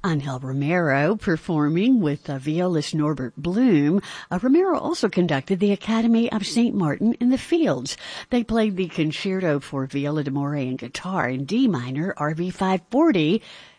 Angel Romero performing with violist Norbert Bloom. Romero also conducted the Academy of St. Martin in the Fields. They played the Concerto for Viola d'Amore and Guitar in D minor, RV 540,